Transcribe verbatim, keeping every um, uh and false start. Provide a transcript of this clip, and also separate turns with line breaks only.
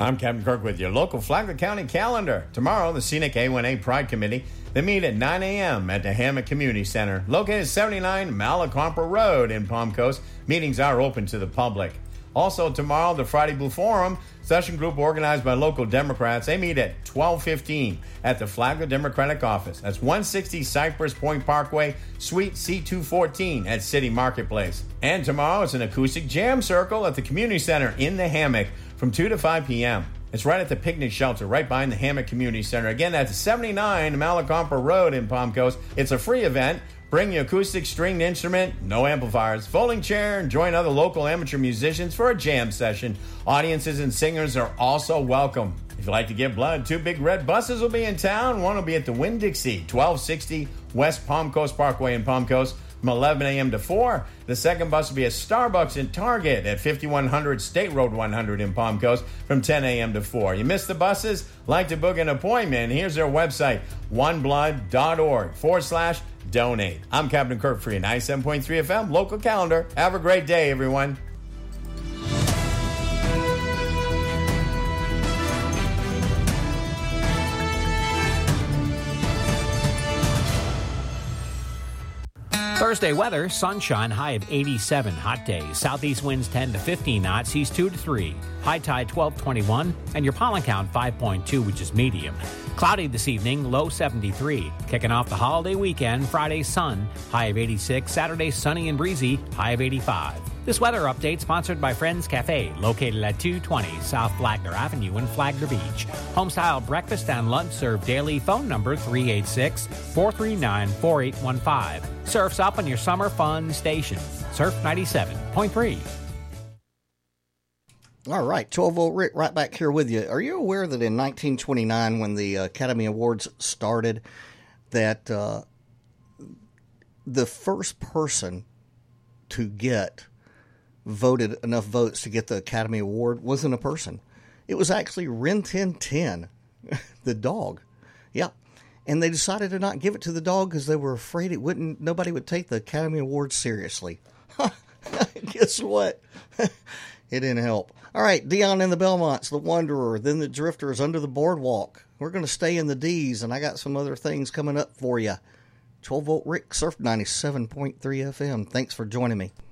I'm Captain Kirk with your local Flagler County calendar. Tomorrow, the Scenic A one A Pride Committee, they meet at nine a.m. at the Hammock Community Center, located at seventy-nine Malacompra Road in Palm Coast. Meetings are open to the public. Also tomorrow, the Friday Blue Forum, session group organized by local Democrats. They meet at twelve fifteen at the Flagler Democratic Office. That's one sixty Cypress Point Parkway, Suite C two fourteen at City Marketplace. And tomorrow, it's an acoustic jam circle at the Community Center in the Hammock from two to five p.m. It's right at the picnic shelter, right behind the Hammock Community Center. Again, that's seventy-nine Malacompra Road in Palm Coast. It's a free event. Bring your acoustic stringed instrument, no amplifiers, folding chair, and join other local amateur musicians for a jam session. Audiences and singers are also welcome. If you'd like to get blood, two big red buses will be in town. One will be at the Winn-Dixie, twelve sixty West Palm Coast Parkway in Palm Coast from eleven a.m. to four. The second bus will be at Starbucks and Target at fifty-one hundred State Road one hundred in Palm Coast from ten a.m. to four. You missed the buses? Like to book an appointment? Here's their website, oneblood.org forward slash donate. I'm Captain Kirk for your ninety-seven point three F M local calendar. Have a great day, everyone.
Thursday weather, sunshine, high of eighty-seven, hot days. Southeast winds ten to fifteen knots, seas two to three. High tide twelve twenty-one, and your pollen count five point two, which is medium. Cloudy this evening, low seventy-three. Kicking off the holiday weekend, Friday sun, high of eighty-six. Saturday sunny and breezy, high of eighty-five. This weather update sponsored by Friends Cafe, located at two twenty South Flagler Avenue in Flagler Beach. Homestyle breakfast and lunch served daily. Phone number three eight six, four three nine, four eight one five. Surf's up on your summer fun station. Surf ninety-seven point three.
All right, twelve volt Rick right back here with you. Are you aware that in nineteen twenty-nine, when the Academy Awards started, that uh, the first person to get voted enough votes to get the Academy Award wasn't a person? It was actually Rin Tin Tin, the dog. Yeah. And they decided to not give it to the dog because they were afraid it wouldn't, nobody would take the Academy Awards seriously. Guess what? It didn't help. All right, Dion and the Belmonts, The Wanderer, then the Drifters, Under the Boardwalk. We're going to stay in the D's, and I got some other things coming up for you. twelve volt Rick, Surf ninety-seven point three F M. Thanks for joining me.